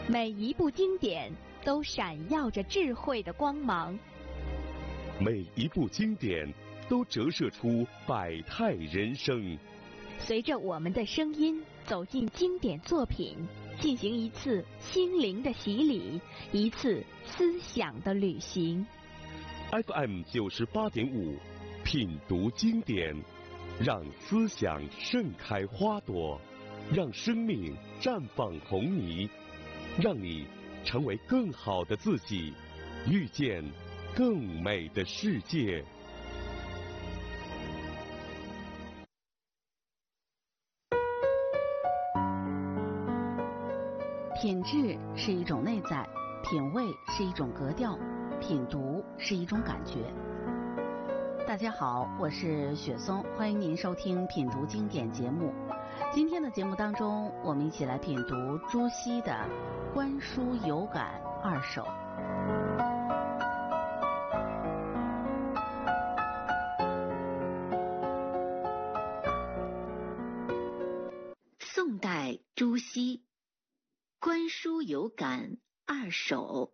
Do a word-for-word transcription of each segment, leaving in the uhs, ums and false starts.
每一部经典都闪耀着智慧的光芒， 每一部经典都折射出百态人生。 随着我们的声音走进经典作品，进行一次心灵的洗礼，一次思想的旅行。 F M 九十八点五，品读经典，让思想盛开花朵，让生命绽放红霓，让你成为更好的自己，遇见更美的世界。 品质是一种内在，品味是一种格调，品读是一种感觉。大家好，我是雪松，欢迎您收听品读经典节目。今天的节目当中，我们一起来品读朱熹的《观书有感二首》。 宋代朱熹《观书有感二首》。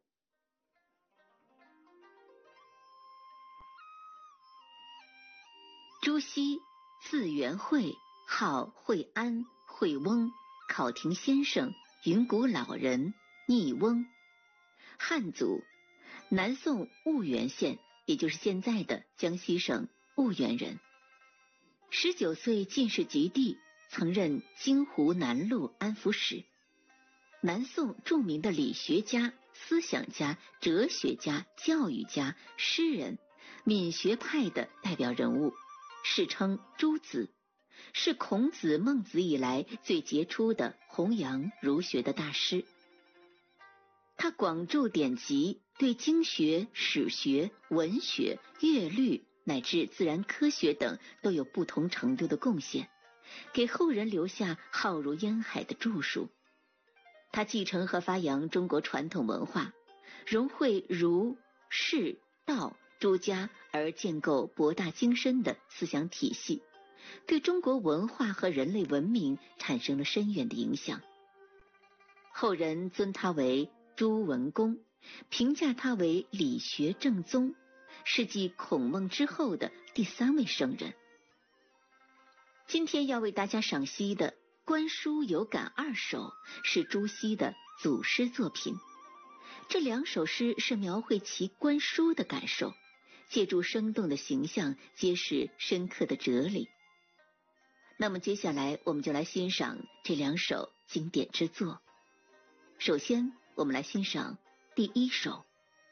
朱熹字元惠，号惠安、惠翁，考亭先生，云谷老人，逆翁，汉族，南宋婺源县，也就是现在的江西省婺源人。十九岁进士及第，曾任京湖南路安抚使。南宋著名的理学家、思想家、哲学家、教育家、诗人，闽学派的代表人物，世称朱子，是孔子、孟子以来最杰出的弘扬儒学的大师。他广著典籍，对经学、史学、文学、乐律乃至自然科学等都有不同程度的贡献，给后人留下浩如烟海的著述。他继承和发扬中国传统文化，融汇儒、释、道诸家而建构博大精深的思想体系，对中国文化和人类文明产生了深远的影响。后人尊他为朱文公，评价他为理学正宗，是继孔孟之后的第三位圣人。今天要为大家赏析的《观书有感二首》是朱熹的组诗作品。这两首诗是描绘其观书的感受，借助生动的形象揭示深刻的哲理。那么接下来我们就来欣赏这两首经典之作。首先我们来欣赏第一首。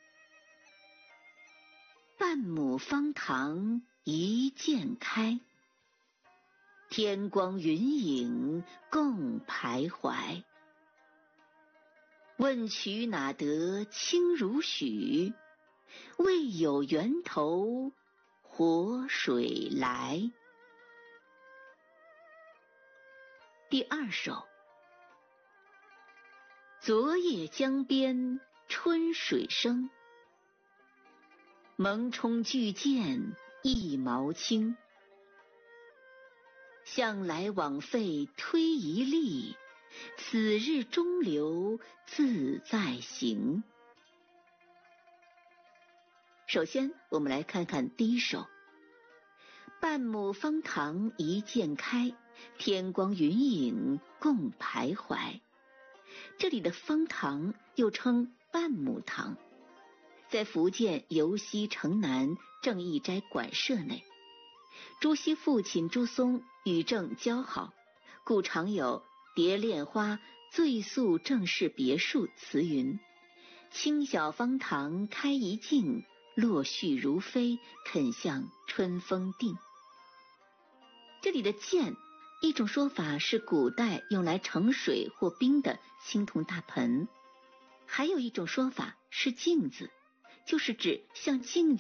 半亩方塘一鉴开，天光云影共徘徊。问渠哪得清如许？为有源头活水来。第二首。昨夜江边春水生，蒙冲巨舰一毛轻。向来枉费推一力，此日中流自在行。首先我们来看看第一首。半亩方塘一鉴开，天光云影共徘徊。这里的方塘又称半亩塘，在福建尤溪城南正义斋馆舍内。朱熹父亲朱松与郑交好，故常有蝶恋花醉宿郑氏别墅词云：清晓方塘开一径，落絮如飞，肯向春风定。这里的鉴，一种说法是古代用来盛水或冰的青铜大盆，还有一种说法是镜子，就是指像镜子